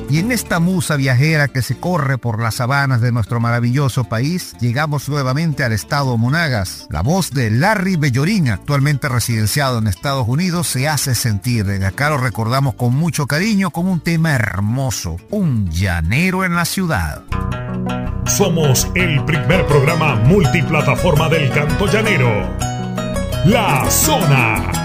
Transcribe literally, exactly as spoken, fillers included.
Y en esta musa viajera que se corre por las sabanas de nuestro maravilloso país, llegamos nuevamente al estado Monagas. La voz de Larry Bellorín, actualmente residenciado en Estados Unidos, se hace sentir. Desde acá lo recordamos con mucho cariño con un tema hermoso, Un llanero en la ciudad. Somos el primer programa multiplataforma del canto llanero. La Zona.